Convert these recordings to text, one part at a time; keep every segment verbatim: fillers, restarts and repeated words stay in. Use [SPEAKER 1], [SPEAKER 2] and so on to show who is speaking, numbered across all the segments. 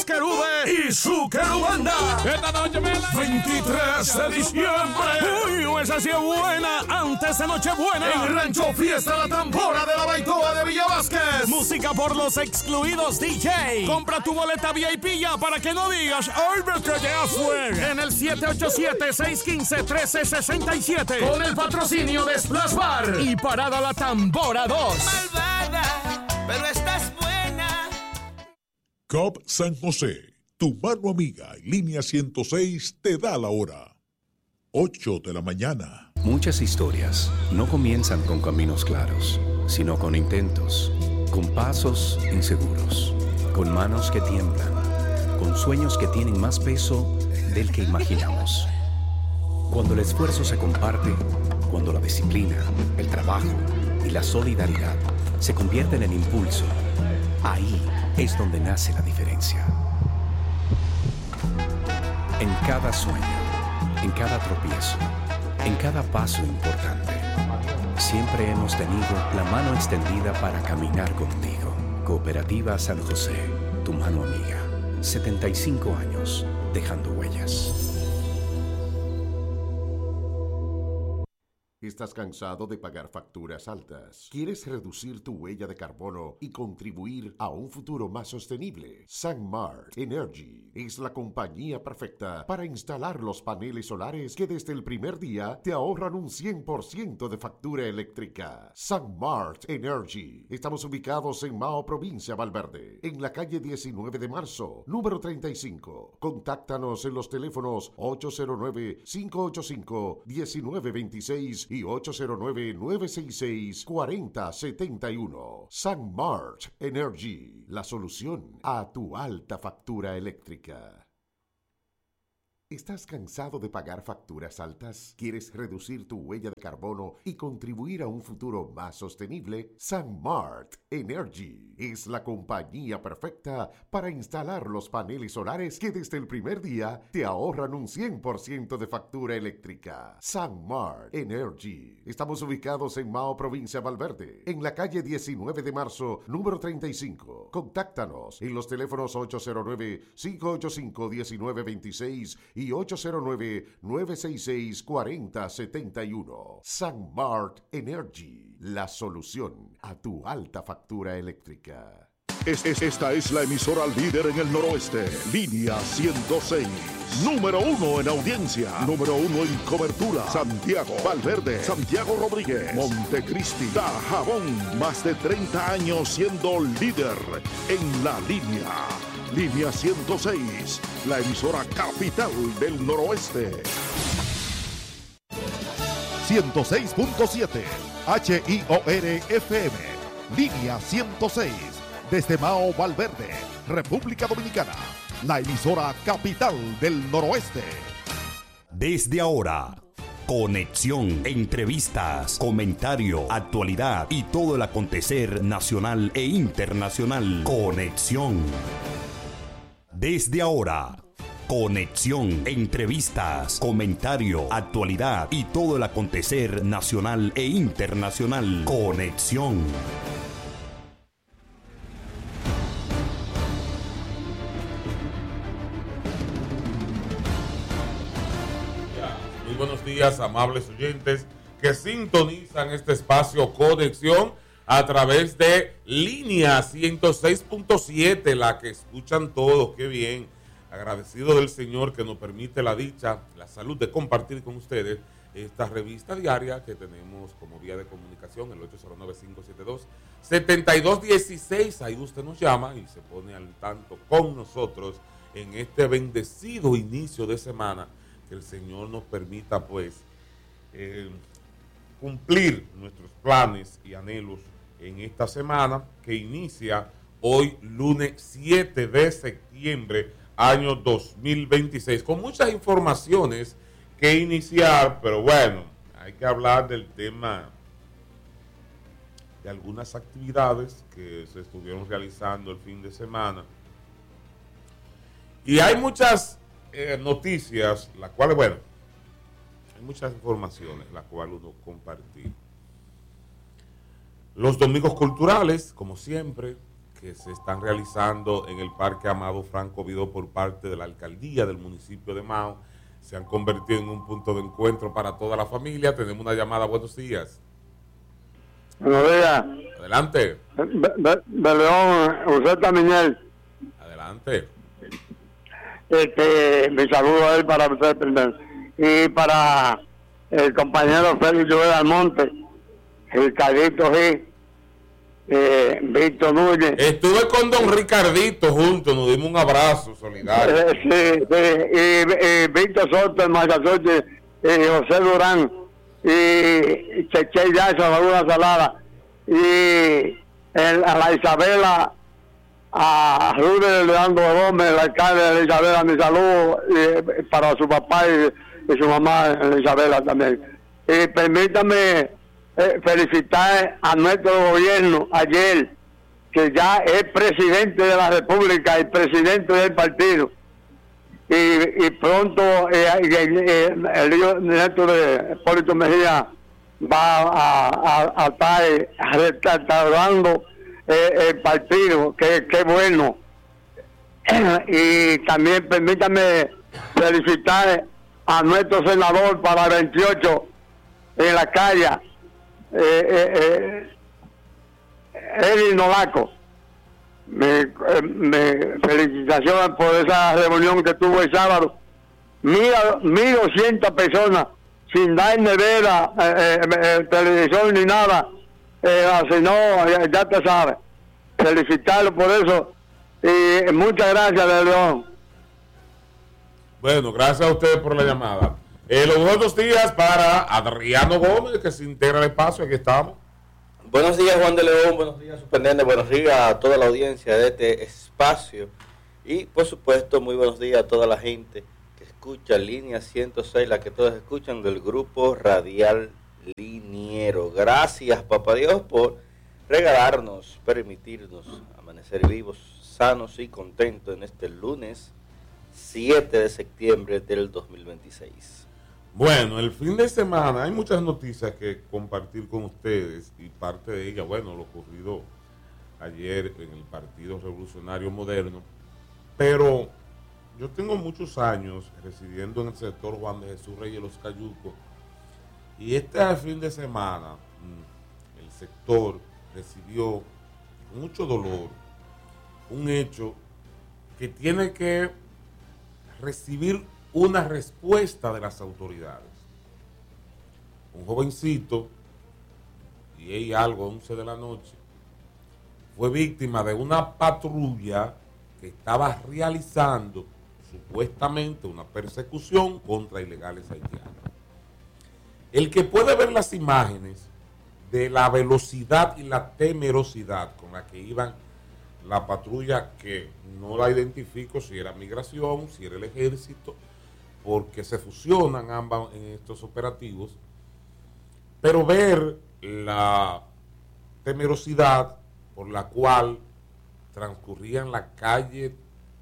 [SPEAKER 1] Querube y su querubanda.
[SPEAKER 2] Esta noche me la...
[SPEAKER 1] veintitrés de diciembre.
[SPEAKER 2] Uy, esa sí es buena. Antes de Nochebuena.
[SPEAKER 1] En Rancho Fiesta La Tambora de la Baitoa de Villa Vázquez.
[SPEAKER 2] Música por los excluidos D J. Compra tu boleta V I P ya para que no digas, ay, me quedé afuera.
[SPEAKER 1] En el siete ocho siete, seis uno cinco, uno tres seis siete. Con el patrocinio de Splash Bar.
[SPEAKER 2] Y Parada La Tambora dos.
[SPEAKER 3] Malvada, pero estás buena.
[SPEAKER 4] C O P San José, tu mano amiga y línea ciento seis te da la hora. ocho de la mañana.
[SPEAKER 5] Muchas historias no comienzan con caminos claros, sino con intentos, con pasos inseguros, con manos que tiemblan, con sueños que tienen más peso del que imaginamos. Cuando el esfuerzo se comparte, cuando la disciplina, el trabajo y la solidaridad se convierten en impulso, ahí es donde nace la diferencia. En cada sueño, en cada tropiezo, en cada paso importante, siempre hemos tenido la mano extendida para caminar contigo. Cooperativa San José, tu mano amiga. setenta y cinco años, dejando huellas.
[SPEAKER 6] ¿Estás cansado de pagar facturas altas? ¿Quieres reducir tu huella de carbono y contribuir a un futuro más sostenible? SunMart Energy es la compañía perfecta para instalar los paneles solares que desde el primer día te ahorran un cien por ciento de factura eléctrica. SunMart Energy. Estamos ubicados en Mao, provincia Valverde, en la calle diecinueve de marzo, número treinta y cinco. Contáctanos en los teléfonos ocho cero nueve, cinco ocho cinco, uno nueve dos seis y ocho cero nueve, nueve seis seis, cuatro cero siete uno. SunMart Energy, la solución a tu alta factura eléctrica. ¿Estás cansado de pagar facturas altas? ¿Quieres reducir tu huella de carbono y contribuir a un futuro más sostenible? SunMart Energy es la compañía perfecta para instalar los paneles solares que desde el primer día te ahorran un cien por ciento de factura eléctrica. SunMart Energy. Estamos ubicados en Mao, provincia Valverde, en la calle diecinueve de marzo, número treinta y cinco. Contáctanos en los teléfonos ocho cero nueve, cinco ocho cinco, uno nueve dos seis y ocho cero nueve, nueve seis seis, cuatro cero siete uno. SunMart Energy, la solución a tu alta factura eléctrica.
[SPEAKER 7] Es, es, esta es la emisora líder en el noroeste. Línea ciento seis. Número uno en audiencia. Número uno en cobertura. Santiago, Valverde, Santiago Rodríguez, Montecristi, Dajabón. Más de treinta años siendo líder en la línea. Línea ciento seis, la emisora capital del noroeste. ciento seis punto siete, H I O R F M, Línea ciento seis, desde Mao, Valverde, República Dominicana, la emisora capital del noroeste.
[SPEAKER 8] Desde ahora, conexión, entrevistas, comentario, actualidad y todo el acontecer nacional e internacional. Conexión. Desde ahora, conexión, entrevistas, comentario, actualidad y todo el acontecer nacional e internacional. Conexión.
[SPEAKER 9] Muy buenos días, amables oyentes que sintonizan este espacio Conexión a través de Línea ciento seis punto siete, la que escuchan todos. Qué bien. Agradecido del Señor que nos permite la dicha, la salud de compartir con ustedes esta revista diaria que tenemos como vía de comunicación, el ocho cero nueve, cinco siete dos, siete dos uno seis. Ahí usted nos llama y se pone al tanto con nosotros en este bendecido inicio de semana, que el Señor nos permita pues eh, cumplir nuestros planes y anhelos en esta semana que inicia hoy lunes siete de septiembre año dos mil veintiséis, con muchas informaciones que iniciar, pero bueno, hay que hablar del tema de algunas actividades que se estuvieron realizando el fin de semana y hay muchas eh, noticias, las cuales, bueno, hay muchas informaciones las cuales uno compartir. Los domingos culturales, como siempre, que se están realizando en el Parque Amado Franco Vidó por parte de la alcaldía del municipio de Mao se han convertido en un punto de encuentro para toda la familia. Tenemos una llamada. Buenos días.
[SPEAKER 10] Buenos días.
[SPEAKER 9] Adelante.
[SPEAKER 10] De, de, de León, Uceta Miñel.
[SPEAKER 9] Adelante.
[SPEAKER 10] Este, mi saludo a él para usted primero. Y para el compañero Félix Joel Almonte, Ricardito G. Eh, Víctor Núñez.
[SPEAKER 9] Estuve con don Ricardito juntos, nos dimos un abrazo solidario.
[SPEAKER 10] Eh, sí, sí, y, y Víctor Soto, el Mazazote, y José Durán, y Cheche Jackson, Laguna Salada, y el, a la Isabela, a Rubén Leandro Gómez, el alcalde de la Isabela, mi saludo y, para su papá y, y su mamá, Isabela también. Y permítame Eh, felicitar a nuestro gobierno ayer, que ya es presidente de la República y presidente del partido, y, y pronto eh, eh, el hijo nieto de Hipólito Mejía va a, a, a estar restaurando eh, el partido, que, que bueno. Y también permítame felicitar a nuestro senador para el veintiocho en la calle, Eh, eh, eh, Eli Novaco. Me, eh, me felicitaciones por esa reunión que tuvo el sábado. Mil doscientas personas sin dar nevera, eh, eh, televisión ni nada, eh, sino ya, ya te sabes. Felicitarlo por eso y muchas gracias, de León.
[SPEAKER 9] Bueno, gracias a ustedes por la llamada. Eh, los buenos días para Adriano Gómez, que se integra al espacio. Aquí estamos.
[SPEAKER 11] Buenos días, Juan de León. Buenos días, Superintendente. Buenos días a toda la audiencia de este espacio. Y, por supuesto, muy buenos días a toda la gente que escucha Línea ciento seis, la que todos escuchan del Grupo Radial Liniero. Gracias, Papá Dios, por regalarnos, permitirnos amanecer vivos, sanos y contentos en este lunes siete de septiembre del dos mil veintiséis.
[SPEAKER 9] Bueno, el fin de semana hay muchas noticias que compartir con ustedes y parte de ellas, bueno, lo ocurrido ayer en el Partido Revolucionario Moderno, pero yo tengo muchos años residiendo en el sector Juan de Jesús Reyes Los Cayucos y este fin de semana el sector recibió mucho dolor, un hecho que tiene que recibir una respuesta de las autoridades. Un jovencito, diez y algo, once de la noche, fue víctima de una patrulla que estaba realizando supuestamente una persecución contra ilegales haitianos. El que puede ver las imágenes de la velocidad y la temerosidad con la que iban la patrulla, que no la identifico si era migración, si era el ejército, porque se fusionan ambas en estos operativos, pero ver la temerosidad por la cual transcurrían la calle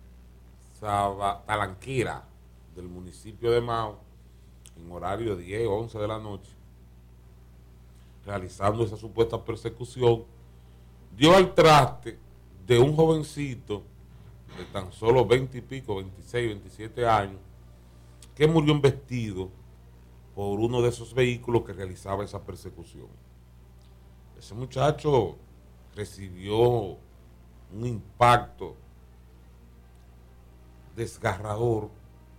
[SPEAKER 9] Talanquera del municipio de Mao en horario de diez, once de la noche, realizando esa supuesta persecución, dio al traste de un jovencito de tan solo veinte y pico, veintiséis, veintisiete años, que murió embestido por uno de esos vehículos que realizaba esa persecución. Ese muchacho recibió un impacto desgarrador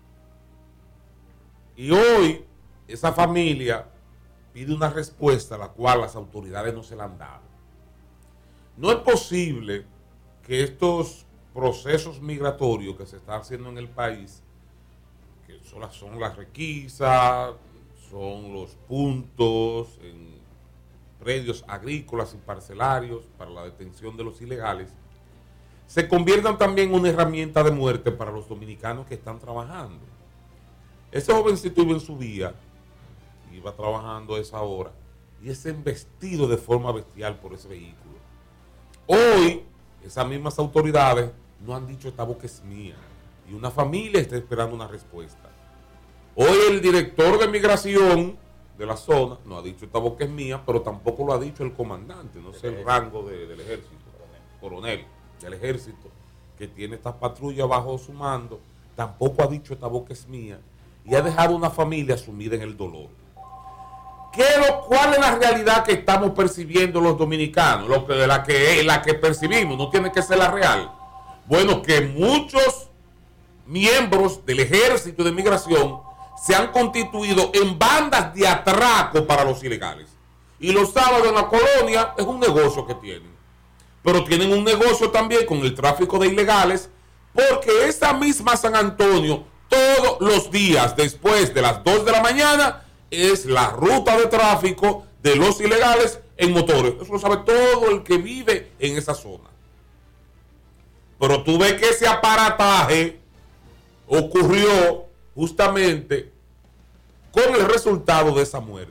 [SPEAKER 9] y hoy esa familia pide una respuesta a la cual las autoridades no se la han dado. No es posible que estos procesos migratorios que se están haciendo en el país, que son las, son las requisas, son los puntos en predios agrícolas y parcelarios para la detención de los ilegales, se conviertan también en una herramienta de muerte para los dominicanos que están trabajando. Ese jovencito iba en su vía, iba trabajando a esa hora, y es embestido de forma bestial por ese vehículo. Hoy, esas mismas autoridades no han dicho esta boca es mía, y una familia está esperando una respuesta. Hoy el director de migración de la zona no ha dicho esta boca es mía, pero tampoco lo ha dicho el comandante, no sé el rango de, del ejército, coronel. del ejército, que tiene esta patrulla bajo su mando, tampoco ha dicho esta boca es mía y ha dejado una familia sumida en el dolor. ¿Qué lo, ¿Cuál es la realidad que estamos percibiendo los dominicanos? Lo que, la, que, la que percibimos, no tiene que ser la real. Bueno, que muchos miembros del ejército de migración se han constituido en bandas de atraco para los ilegales. Y los sábados en la colonia es un negocio que tienen. Pero tienen un negocio también con el tráfico de ilegales, porque esa misma San Antonio, todos los días después de las dos de la mañana, es la ruta de tráfico de los ilegales en motores. Eso lo sabe todo el que vive en esa zona. Pero tú ves que ese aparataje ocurrió justamente con el resultado de esa muerte.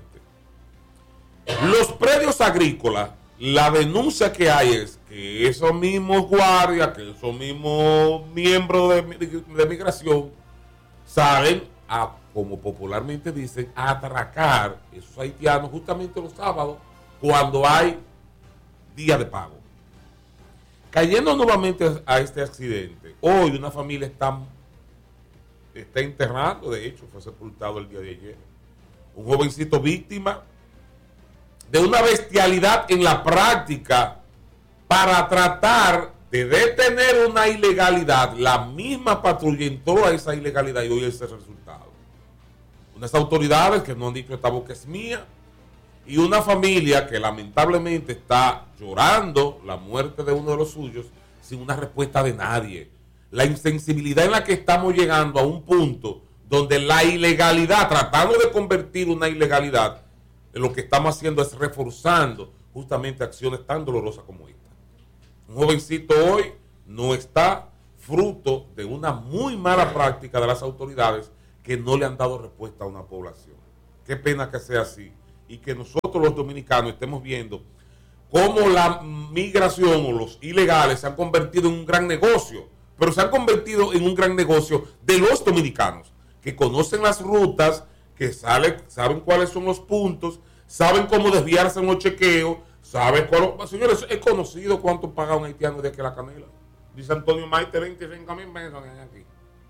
[SPEAKER 9] Los predios agrícolas, la denuncia que hay es que esos mismos guardias, que esos mismos miembros de, de, de migración salen a, como popularmente dicen, a atracar esos haitianos justamente los sábados cuando hay día de pago. Cayendo nuevamente a este accidente, hoy una familia está, está enterrando, de hecho fue sepultado el día de ayer, un jovencito víctima de una bestialidad en la práctica para tratar de detener una ilegalidad. La misma patrulla entró a esa ilegalidad y hoy ese es el resultado. Unas autoridades que no han dicho esta boca es mía y una familia que lamentablemente está llorando la muerte de uno de los suyos sin una respuesta de nadie. La insensibilidad en la que estamos llegando a un punto donde la ilegalidad, tratando de convertir una ilegalidad, lo que estamos haciendo es reforzando justamente acciones tan dolorosas como esta. Un jovencito hoy no está fruto de una muy mala práctica de las autoridades que no le han dado respuesta a una población. Qué pena que sea así y que nosotros los dominicanos estemos viendo cómo la migración o los ilegales se han convertido en un gran negocio, pero se han convertido en un gran negocio de los dominicanos que conocen las rutas, que sale, saben cuáles son los puntos, saben cómo desviarse en los chequeos, saben cuál... Señores, es conocido cuánto paga un haitiano de aquí a la Canela. Dice Antonio Maite, veinticinco mil pesos aquí.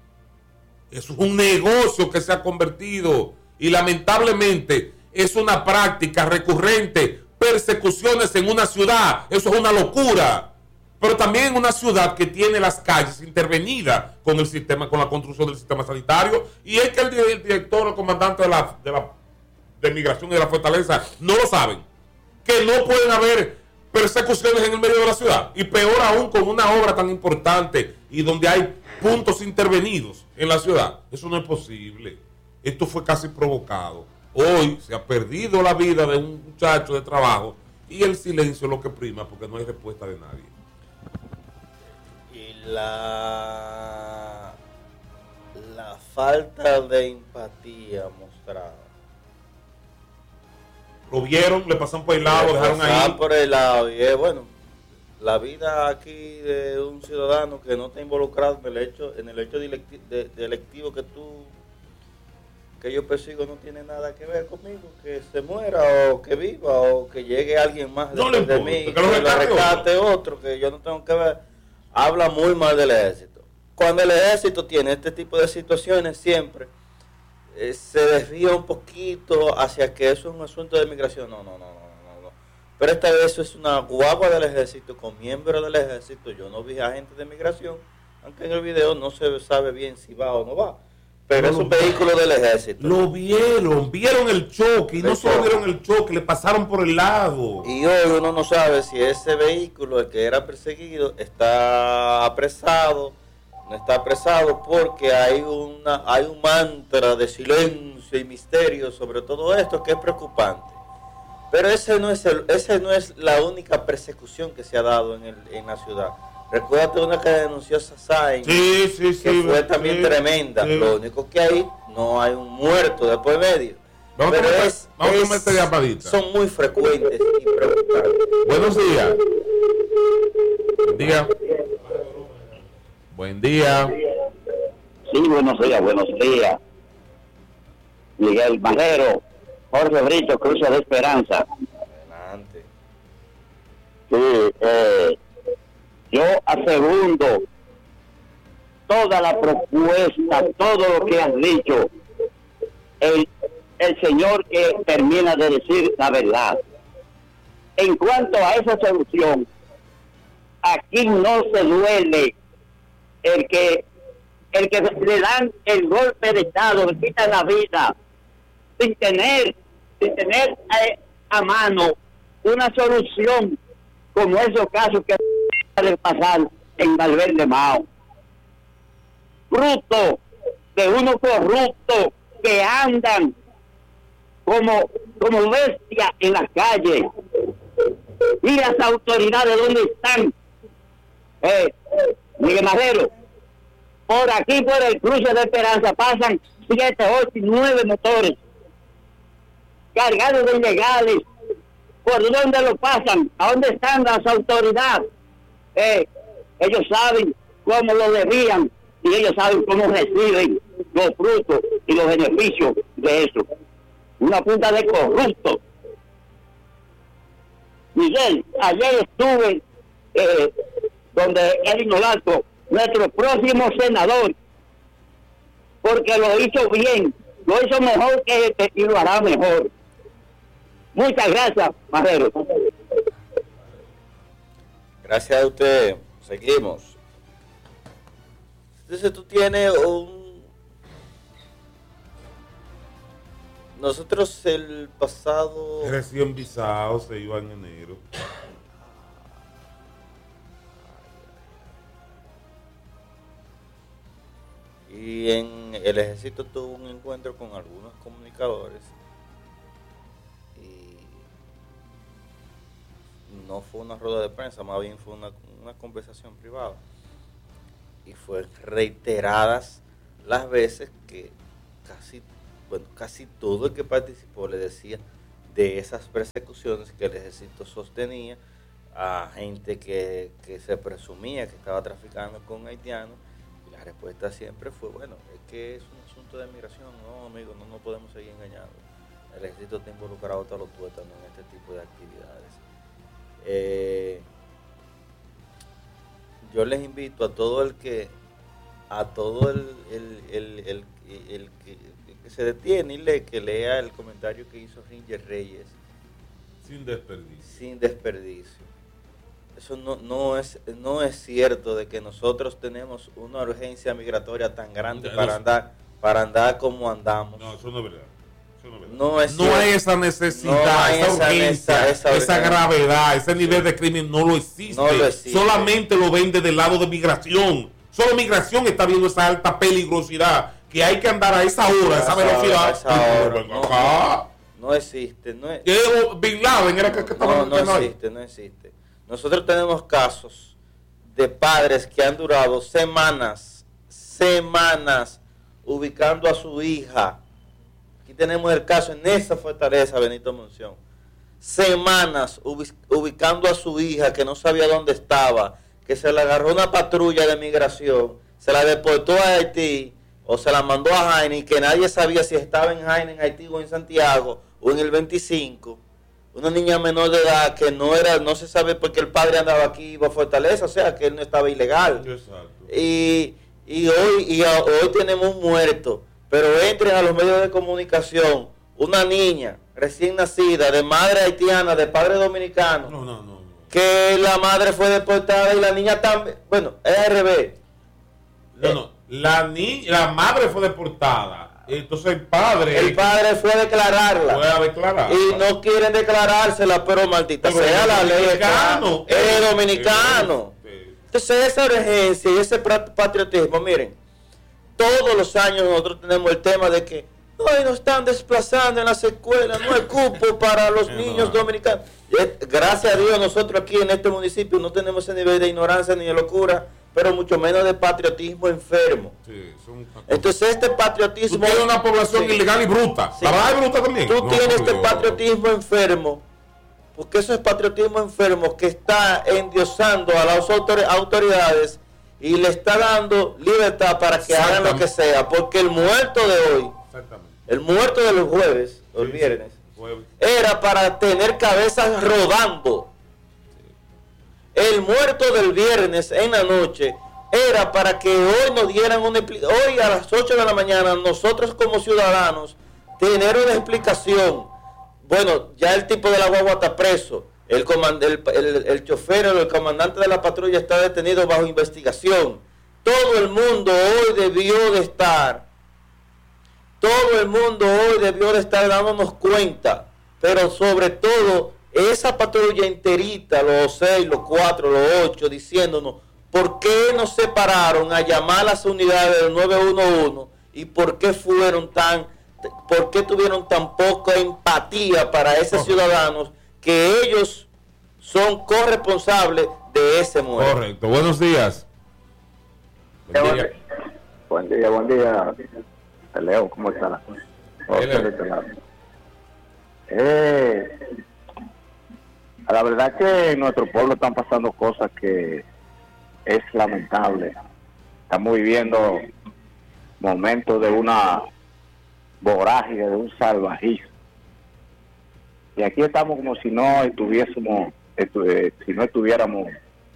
[SPEAKER 9] Eso es un negocio que se ha convertido y lamentablemente es una práctica recurrente. Persecuciones en una ciudad, eso es una locura. Pero también en una ciudad que tiene las calles intervenidas con el sistema, con la construcción del sistema sanitario, y es que el, el director o comandante de la, de la de migración y de la fortaleza no lo saben, que no pueden haber persecuciones en el medio de la ciudad, y peor aún con una obra tan importante y donde hay puntos intervenidos en la ciudad. Eso no es posible. Esto fue casi provocado. Hoy se ha perdido la vida de un muchacho de trabajo y el silencio es lo que prima porque no hay respuesta de nadie.
[SPEAKER 11] La, la falta de empatía mostrada.
[SPEAKER 9] Lo vieron, le pasan por el lado,
[SPEAKER 11] le
[SPEAKER 9] dejaron ahí.
[SPEAKER 11] por el lado y es bueno, la vida aquí de un ciudadano que no está involucrado en el hecho, en el hecho delicti- de, delictivo que tú, que yo persigo no tiene nada que ver conmigo, que se muera o que viva o que llegue alguien más
[SPEAKER 9] no
[SPEAKER 11] después de mí, que lo rescate otro, que yo no tengo que ver. Habla muy mal del ejército. Cuando el ejército tiene este tipo de situaciones siempre eh, se desvía un poquito hacia que eso es un asunto de migración. No, no, no, no, no, no. Pero esta vez eso es una guagua del ejército con miembros del ejército. Yo no vi agentes de migración, aunque en el video no se sabe bien si va o no va. Pero no, es un vehículo del ejército.
[SPEAKER 9] Lo vieron, vieron el choque y no solo vieron el choque, le pasaron por el lado.
[SPEAKER 11] Y hoy uno no sabe si ese vehículo, el que era perseguido, está apresado, no está apresado, porque hay una hay un mantra de silencio y misterio sobre todo esto que es preocupante. Pero ese no es el, ese no es la única persecución que se ha dado en, el, en la ciudad. Recuérdate una que denunció Sasain,
[SPEAKER 9] sí, sí,
[SPEAKER 11] que
[SPEAKER 9] sí,
[SPEAKER 11] fue también
[SPEAKER 9] sí,
[SPEAKER 11] tremenda.
[SPEAKER 9] Sí.
[SPEAKER 11] Lo único que hay, no hay un muerto de por medio.
[SPEAKER 9] Vamos
[SPEAKER 11] Pero
[SPEAKER 9] a meter,
[SPEAKER 11] es,
[SPEAKER 9] vamos
[SPEAKER 11] es,
[SPEAKER 9] a meter llamadita.
[SPEAKER 11] son muy frecuentes y preocupantes.
[SPEAKER 9] Buenos días. Buen día. Buen día.
[SPEAKER 12] Sí, buenos días, buenos días. Miguel Majero, Jorge Brito, Cruce de Esperanza.
[SPEAKER 11] Adelante.
[SPEAKER 12] Sí, eh, yo asegundo toda la propuesta, todo lo que has dicho, el, el señor que termina de decir la verdad. En cuanto a esa solución, aquí no se duele el que el que le dan el golpe de estado, le quitan la vida, sin tener, sin tener a, a mano una solución como esos casos que pueden pasar en Valverde Mao. Fruto de unos corruptos que andan como, como bestias en las calles. Y las autoridades, ¿dónde están? Eh, Miguel Madero, por aquí, por el cruce de Esperanza, pasan siete, ocho y nueve motores cargados de ilegales. ¿Por dónde lo pasan? ¿A dónde están las autoridades? Eh, ellos saben cómo lo debían y ellos saben cómo reciben los frutos y los beneficios de eso. Una punta de corruptos. Miguel, ayer estuve eh, donde Edwin Nolasco, nuestro próximo senador, porque lo hizo bien, lo hizo mejor que este y lo hará mejor. Muchas gracias, Majero.
[SPEAKER 11] Gracias a usted. Seguimos. Entonces tú tienes un... Nosotros el pasado...
[SPEAKER 9] Recién visado, se iba en enero.
[SPEAKER 11] Y en el ejército tuvo un encuentro con algunos comunicadores y no fue una rueda de prensa, más bien fue una, una conversación privada. Y fue reiteradas las veces que casi, bueno, casi todo el que participó le decía de esas persecuciones que el ejército sostenía a gente que, que se presumía que estaba traficando con haitianos. La respuesta siempre fue, bueno, es que es un asunto de migración. No, amigo, no nos podemos seguir engañando. El ejército está involucrado hasta los tuétanos en este tipo de actividades. Eh, yo les invito a todo el que, a todo el, el, el, el, el, el que, el que se detiene y lee, que lea el comentario que hizo Ringer Reyes.
[SPEAKER 9] Sin desperdicio.
[SPEAKER 11] Sin desperdicio. Eso no, no, es, no es cierto de que nosotros tenemos una urgencia migratoria tan grande para andar, para andar como andamos.
[SPEAKER 9] No, eso no es verdad. Eso no es verdad.
[SPEAKER 11] No, es
[SPEAKER 9] no hay esa necesidad, no hay esa, esa urgencia, esa, esa, esa gravedad, ese nivel de crimen no lo existe. No lo existe. Solamente lo ven desde el lado de migración. Solo migración está viendo esa alta peligrosidad que hay que andar a esa hora, a esa, esa velocidad. Hora, esa hora.
[SPEAKER 11] No, no, no existe. No, es,
[SPEAKER 9] Bin Laden era que, que estaba
[SPEAKER 11] no, no existe, no existe. Nosotros tenemos casos de padres que han durado semanas, semanas ubicando a su hija. Aquí tenemos el caso en esa fortaleza, Benito Monción. Semanas ubicando a su hija que no sabía dónde estaba, que se la agarró una patrulla de migración, se la deportó a Haití o se la mandó a Jaina y que nadie sabía si estaba en Jaina, en Haití o en Santiago o en el veinticinco. Una niña menor de edad que no era, no se sabe por qué el padre andaba aquí iba a Fortaleza, o sea que él no estaba ilegal.
[SPEAKER 9] Exacto.
[SPEAKER 11] Y, y hoy y a, hoy tenemos un muerto, pero entren a los medios de comunicación, una niña recién nacida, de madre haitiana, de padre dominicano,
[SPEAKER 9] no, no, no, no.
[SPEAKER 11] que la madre fue deportada y la niña también, bueno, es al revés.
[SPEAKER 9] No, eh, no, la niña, la madre fue deportada. Entonces el padre...
[SPEAKER 11] El padre fue a declararla.
[SPEAKER 9] Fue a declarar.
[SPEAKER 11] Y no quieren declarársela, pero maldita pero sea la ley.
[SPEAKER 9] Dominicano.
[SPEAKER 11] Es dominicano. Entonces esa urgencia y ese patriotismo, miren, todos los años nosotros tenemos el tema de que hoy nos están desplazando en las escuelas, no hay cupo para los niños dominicanos. Y gracias a Dios nosotros aquí en este municipio no tenemos ese nivel de ignorancia ni de locura, pero mucho menos de patriotismo enfermo.
[SPEAKER 9] Sí, son...
[SPEAKER 11] Entonces este patriotismo...
[SPEAKER 9] Tú tienes una población sí. ilegal y bruta.
[SPEAKER 11] Sí.
[SPEAKER 9] ¿La verdad es bruta también?
[SPEAKER 11] Tú
[SPEAKER 9] no,
[SPEAKER 11] tienes este
[SPEAKER 9] Dios.
[SPEAKER 11] patriotismo enfermo, porque eso es patriotismo enfermo que está endiosando a las autoridades y le está dando libertad para que hagan lo que sea, porque el muerto de hoy, el muerto de los jueves, los sí, viernes,
[SPEAKER 9] jueves.
[SPEAKER 11] era para tener cabezas rodando. el muerto del viernes en la noche era para que hoy nos dieran una hoy a las ocho de la mañana nosotros como ciudadanos tener una explicación. Bueno, ya el tipo de la guagua está preso, el, comand el, el, el chofer o el comandante de la patrulla está detenido bajo investigación. Todo el mundo hoy debió de estar, todo el mundo hoy debió de estar dándonos cuenta, pero sobre todo esa patrulla enterita, los seis, los cuatro, los ocho, diciéndonos por qué nos separaron a llamar a las unidades del nueve uno uno y por qué fueron tan, por qué tuvieron tan poca empatía para esos ciudadanos que ellos son corresponsables de ese muerto.
[SPEAKER 9] Correcto. Buenos días.
[SPEAKER 13] Buen día. Buen día, buen día. Leo, ¿cómo está la cosa? Eh, la verdad que en nuestro pueblo están pasando cosas que es lamentable. Estamos viviendo momentos de una vorágine, de un salvajismo. Y aquí estamos como si no estuviésemos, estu eh, si no estuviéramos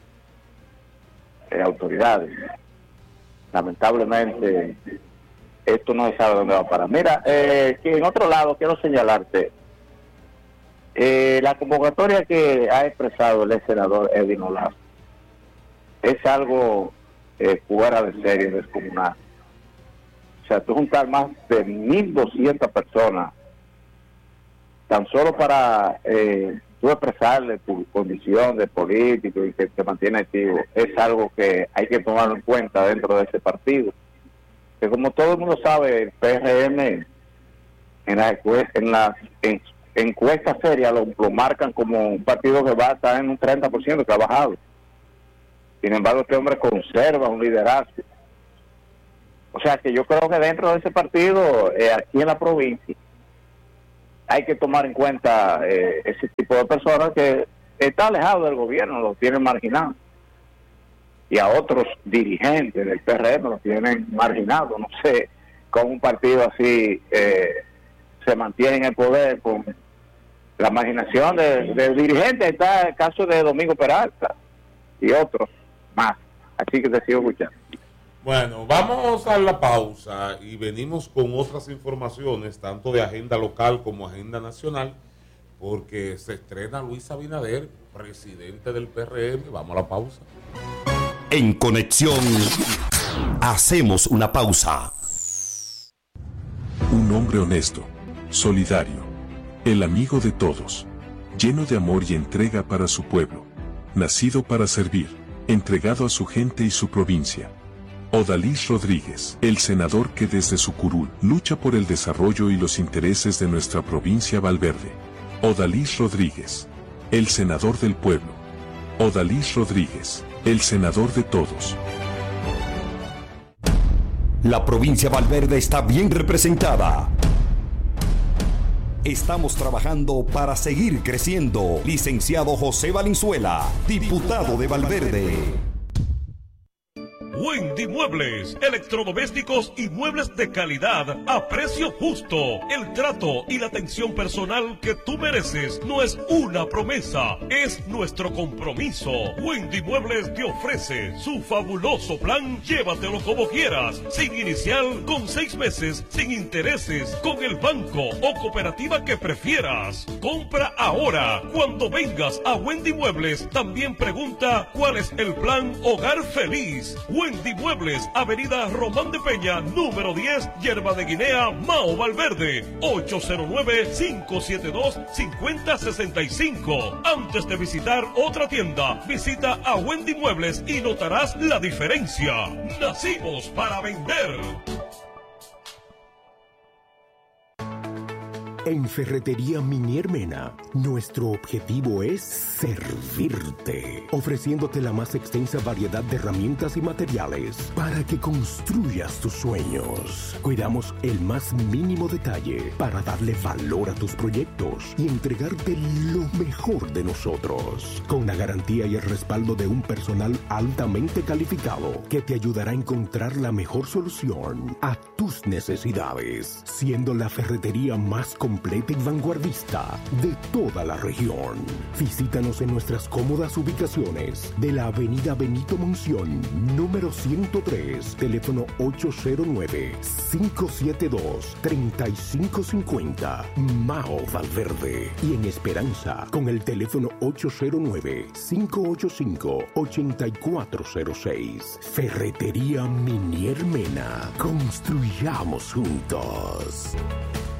[SPEAKER 13] eh, autoridades. Lamentablemente, esto no se sabe dónde va a parar. Mira, eh, que en otro lado quiero señalarte, eh, la convocatoria que ha expresado el senador Edwin Olazo es algo eh, fuera de serie, descomunal. O sea, tú juntar más de mil doscientas personas tan solo para eh, tú expresarle tu condición de político y que te mantiene activo, es algo que hay que tomarlo en cuenta dentro de ese partido. Que como todo el mundo sabe, el P R M en las en las en, encuestas serias lo, lo marcan como un partido que va a estar en un treinta por ciento que ha bajado. Sin embargo, este hombre conserva un liderazgo. O sea que yo creo que dentro de ese partido, eh, aquí en la provincia, hay que tomar en cuenta eh, ese tipo de personas que está alejado del gobierno, lo tienen marginado. Y a otros dirigentes del P R M lo tienen marginado. No sé cómo un partido así eh, se mantiene en el poder con la marginación de, de dirigentes. Está el caso de Domingo Peralta y otros más. Así que te sigo escuchando.
[SPEAKER 9] Bueno, vamos a la pausa y venimos con otras informaciones, tanto de agenda local como agenda nacional, porque se estrena Luis Abinader, presidente del P R M. Vamos a la pausa.
[SPEAKER 8] En Conexión, hacemos una pausa.
[SPEAKER 14] Un hombre honesto, solidario, el amigo de todos, lleno de amor y entrega para su pueblo, nacido para servir, entregado a su gente y su provincia. Odalis Rodríguez, el senador que desde su curul lucha por el desarrollo y los intereses de nuestra provincia Valverde. Odalis Rodríguez, el senador del pueblo. Odalis Rodríguez, el senador de todos.
[SPEAKER 8] La provincia Valverde está bien representada. Estamos trabajando para seguir creciendo. Licenciado José Valenzuela, diputado de Valverde.
[SPEAKER 15] Wendy Muebles, electrodomésticos y muebles de calidad a precio justo. El trato y la atención personal que tú mereces no es una promesa, es nuestro compromiso. Wendy Muebles te ofrece su fabuloso plan Llévatelo como quieras, sin inicial, con seis meses, sin intereses, con el banco o cooperativa que prefieras. Compra ahora. Cuando vengas a Wendy Muebles, también pregunta cuál es el plan Hogar Feliz. Wendy Muebles, Avenida Román de Peña, número diez, Yerba de Guinea, Mao Valverde, ocho cero nueve, cinco siete dos, cinco cero seis cinco. Antes de visitar otra tienda, visita a Wendy Muebles y notarás la diferencia. Nacimos para vender.
[SPEAKER 16] En Ferretería Minier Mena, nuestro objetivo es servirte, ofreciéndote la más extensa variedad de herramientas y materiales para que construyas tus sueños. Cuidamos el más mínimo detalle para darle valor a tus proyectos y entregarte lo mejor de nosotros, con la garantía y el respaldo de un personal altamente calificado que te ayudará a encontrar la mejor solución a tus necesidades, siendo la ferretería más completa completa y vanguardista de toda la región. Visítanos en nuestras cómodas ubicaciones de la avenida Benito Monción, número ciento tres, teléfono ocho cero nueve, cinco siete dos, tres cinco cinco cero, Mao Valverde. Y en Esperanza, con el teléfono ocho cero nueve, cinco ocho cinco, ocho cuatro cero seis. Ferretería Minier Mena. Construyamos juntos.